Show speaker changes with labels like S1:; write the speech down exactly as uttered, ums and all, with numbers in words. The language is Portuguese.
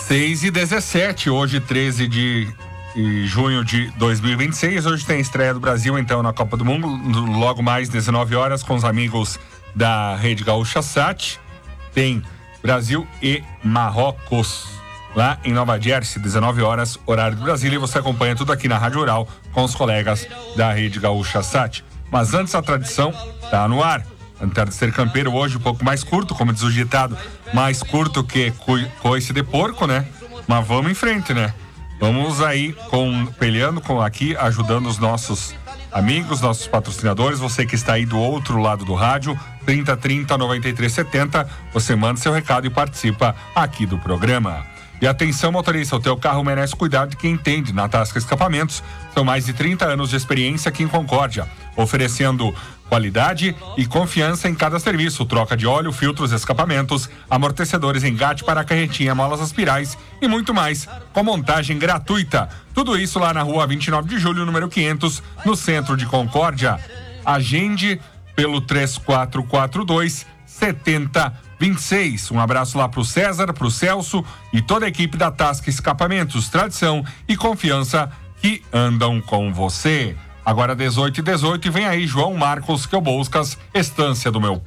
S1: seis e dezessete, hoje treze de junho de dois mil e vinte e seis. Hoje tem estreia do Brasil, então, na Copa do Mundo, logo mais dezenove horas, com os amigos da Rede Gaúcha Sat. Tem Brasil e Marrocos, lá em Nova Jersey, dezenove horas, horário do Brasil. E você acompanha tudo aqui na Rádio Rural com os colegas da Rede Gaúcha Sat. Mas antes, a tradição tá no ar. Entardecer campeiro hoje um pouco mais curto, como diz o ditado, mais curto que coice de porco, né? Mas vamos em frente, né? Vamos aí com, peleando com aqui, ajudando os nossos amigos, nossos patrocinadores. Você que está aí do outro lado do rádio, trinta, trinta, noventa e três, setenta, você manda seu recado e participa aqui do programa. E atenção, motorista, o teu carro merece cuidado de quem entende. Na Tasca Escapamentos, são mais de trinta anos de experiência aqui em Concórdia, oferecendo qualidade e confiança em cada serviço. Troca de óleo, filtros, escapamentos, amortecedores, engate para a carretinha, molas aspirais e muito mais, com montagem gratuita. Tudo isso lá na rua vinte e nove de julho, número quinhentos, no centro de Concórdia. Agende pelo três quatro quatro dois, sete zero dois seis. Um abraço lá pro César, pro Celso e toda a equipe da Tasca Escapamentos. Tradição e confiança que andam com você. Agora dezoito e dezoito, e vem aí João Marcos, que eu buscas, Estância do Meu Pai.